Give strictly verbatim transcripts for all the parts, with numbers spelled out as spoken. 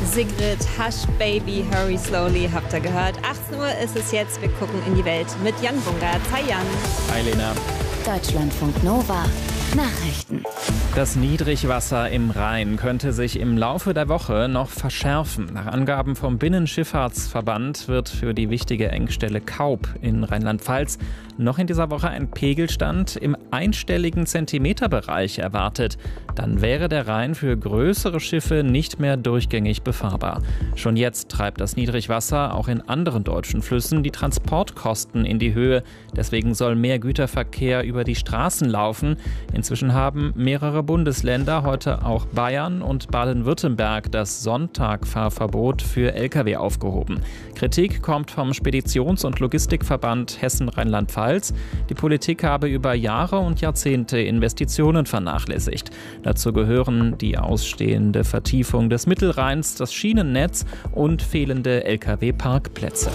Sigrid, Hush Baby, Hurry Slowly habt ihr gehört. achtzehn Uhr ist es jetzt, wir gucken in die Welt mit Jan Bungert. Hi Jan. Hi Lena. Deutschlandfunk Nova. Nachrichten. Das Niedrigwasser im Rhein könnte sich im Laufe der Woche noch verschärfen. Nach Angaben vom Binnenschifffahrtsverband wird für die wichtige Engstelle Kaub in Rheinland-Pfalz noch in dieser Woche ein Pegelstand im einstelligen Zentimeterbereich erwartet. Dann wäre der Rhein für größere Schiffe nicht mehr durchgängig befahrbar. Schon jetzt treibt das Niedrigwasser auch in anderen deutschen Flüssen die Transportkosten in die Höhe. Deswegen soll mehr Güterverkehr über die Straßen laufen. Inzwischen haben mehrere Bundesländer, heute auch Bayern und Baden-Württemberg, das Sonntagfahrverbot für Lkw aufgehoben. Kritik kommt vom Speditions- und Logistikverband Hessen-Rheinland-Pfalz. Die Politik habe über Jahre und Jahrzehnte Investitionen vernachlässigt. Dazu gehören die ausstehende Vertiefung des Mittelrheins, das Schienennetz und fehlende Lkw-Parkplätze.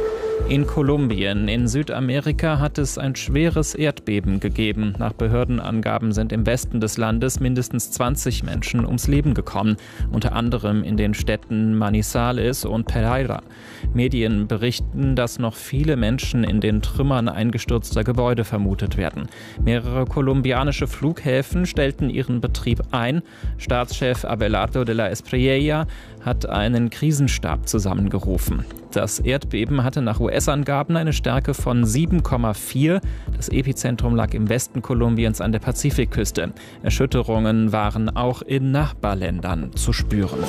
In Kolumbien in Südamerika hat es ein schweres Erdbeben gegeben. Nach Behördenangaben sind im Westen des Landes mindestens zwanzig Menschen ums Leben gekommen, unter anderem in den Städten Manizales und Pereira. Medien berichten, dass noch viele Menschen in den Trümmern eingestürzter Gebäude vermutet werden. Mehrere kolumbianische Flughäfen stellten ihren Betrieb ein. Staatschef Abelardo de la Espriella hat einen Krisenstab zusammengerufen. Das Erdbeben hatte nach U S-Angaben eine Stärke von sieben Komma vier. Das Epizentrum lag im Westen Kolumbiens an der Pazifikküste. Erschütterungen waren auch in Nachbarländern zu spüren.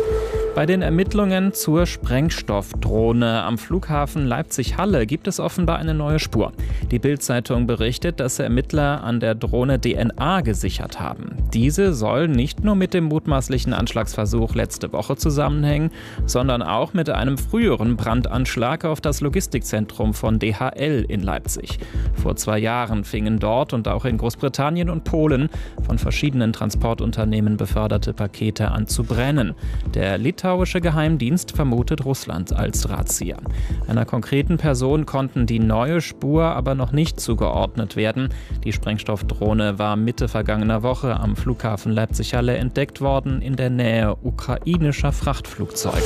Bei den Ermittlungen zur Sprengstoffdrohne am Flughafen Leipzig-Halle gibt es offenbar eine neue Spur. Die Bild-Zeitung berichtet, dass Ermittler an der Drohne D N A gesichert haben. Diese soll nicht nur mit dem mutmaßlichen Anschlagsversuch letzte Woche zusammenhängen, sondern auch mit einem früheren Brandanschlag auf das Logistikzentrum von D H L in Leipzig. Vor zwei Jahren fingen dort und auch in Großbritannien und Polen von verschiedenen Transportunternehmen beförderte Pakete an zu brennen. Der Der litauische Geheimdienst vermutet Russland als Drahtzieher. Einer konkreten Person konnten die neue Spur aber noch nicht zugeordnet werden. Die Sprengstoffdrohne war Mitte vergangener Woche am Flughafen Leipzig-Halle entdeckt worden in der Nähe ukrainischer Frachtflugzeuge.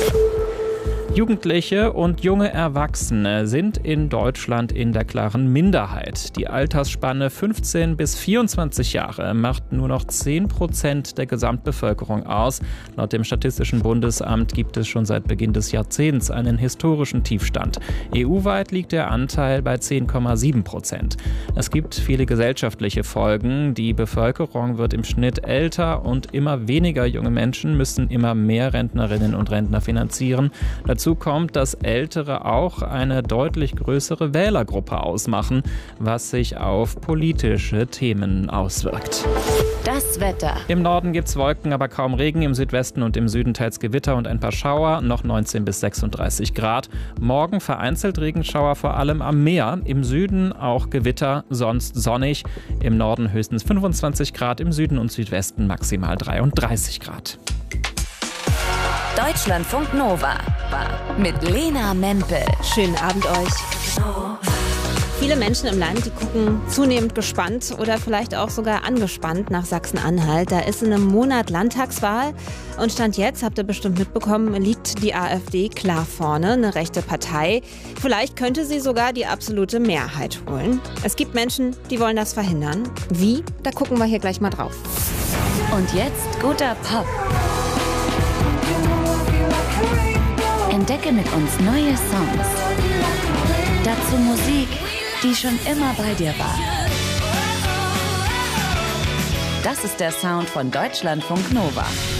Jugendliche und junge Erwachsene sind in Deutschland in der klaren Minderheit. Die Altersspanne fünfzehn bis vierundzwanzig Jahre macht nur noch zehn Prozent der Gesamtbevölkerung aus. Laut dem Statistischen Bundesamt gibt es schon seit Beginn des Jahrzehnts einen historischen Tiefstand. E U-weit liegt der Anteil bei zehn Komma sieben Prozent. Es gibt viele gesellschaftliche Folgen. Die Bevölkerung wird im Schnitt älter und immer weniger junge Menschen müssen immer mehr Rentnerinnen und Rentner finanzieren. Dazu kommt, dass Ältere auch eine deutlich größere Wählergruppe ausmachen, was sich auf politische Themen auswirkt. Das Wetter. Im Norden gibt es Wolken, aber kaum Regen. Im Südwesten und im Süden teils Gewitter und ein paar Schauer, noch neunzehn bis sechsunddreißig Grad. Morgen vereinzelt Regenschauer, vor allem am Meer. Im Süden auch Gewitter, sonst sonnig. Im Norden höchstens fünfundzwanzig Grad, im Süden und Südwesten maximal dreiunddreißig Grad. Deutschlandfunk Nova mit Lena Mempel. Schönen Abend euch. Viele Menschen im Land, die gucken zunehmend gespannt oder vielleicht auch sogar angespannt nach Sachsen-Anhalt. Da ist in einem Monat Landtagswahl und Stand jetzt, habt ihr bestimmt mitbekommen, liegt die AfD klar vorne, eine rechte Partei. Vielleicht könnte sie sogar die absolute Mehrheit holen. Es gibt Menschen, die wollen das verhindern. Wie? Da gucken wir hier gleich mal drauf. Und jetzt guter Pop. Entdecke mit uns neue Songs. Dazu Musik, die schon immer bei dir war. Das ist der Sound von Deutschlandfunk Nova.